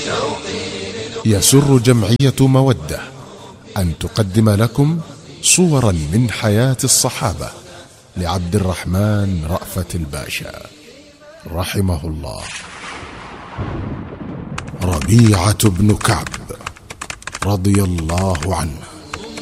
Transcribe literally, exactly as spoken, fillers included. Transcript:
يسر جمعية مودة أن تقدم لكم صورا من حياة الصحابة لعبد الرحمن رأفت الباشا رحمه الله. ربيعة بن كعب رضي الله عنه.